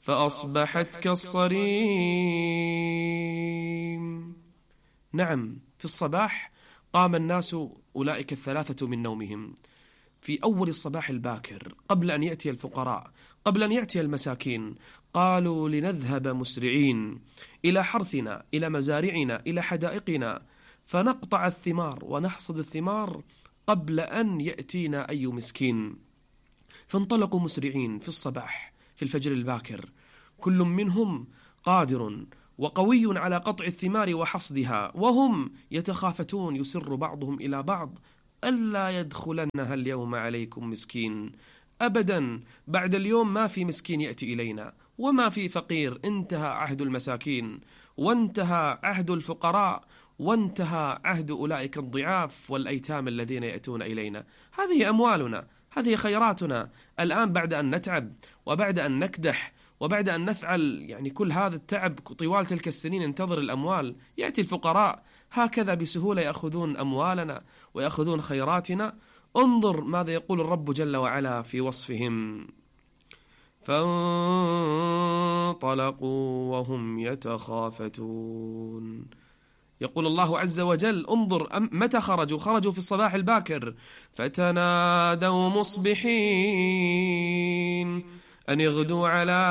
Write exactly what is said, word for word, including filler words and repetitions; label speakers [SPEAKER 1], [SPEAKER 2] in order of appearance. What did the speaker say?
[SPEAKER 1] فأصبحت كالصريم. نعم، في الصباح قام الناس أولئك الثلاثة من نومهم في أول الصباح الباكر، قبل أن يأتي الفقراء، قبل أن يأتي المساكين. قالوا لنذهب مسرعين إلى حرثنا، إلى مزارعنا، إلى حدائقنا، فنقطع الثمار ونحصد الثمار قبل أن يأتينا أي مسكين. فانطلقوا مسرعين في الصباح في الفجر الباكر، كل منهم قادر وقوي على قطع الثمار وحصدها، وهم يتخافتون، يسر بعضهم إلى بعض: ألا يدخلنها اليوم عليكم مسكين. أبدا، بعد اليوم ما في مسكين يأتي إلينا، وما في فقير. انتهى عهد المساكين، وانتهى عهد الفقراء، وانتهى عهد أولئك الضعاف والأيتام الذين يأتون إلينا. هذه أموالنا، هذه خيراتنا. الآن بعد أن نتعب وبعد أن نكدح وبعد أن نفعل يعني كل هذا التعب طوال تلك السنين ننتظر الأموال، يأتي الفقراء هكذا بسهولة يأخذون أموالنا ويأخذون خيراتنا. انظر ماذا يقول الرب جل وعلا في وصفهم: فانطلقوا وهم يتخافتون. يقول الله عز وجل: انظر متى خرجوا، خرجوا في الصباح الباكر، فتنادوا مصبحين أن اغدوا على